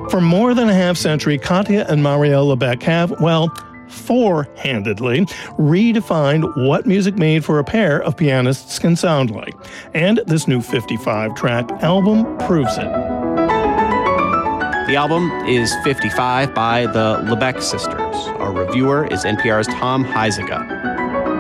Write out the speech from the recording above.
For more than a half century, Katya and Marielle Lebec have, well, four-handedly redefined what music made for a pair of pianists can sound like. And this new 55-track album proves it. The album is 55 by the Lebec sisters. Our reviewer is NPR's Tom Huizenga.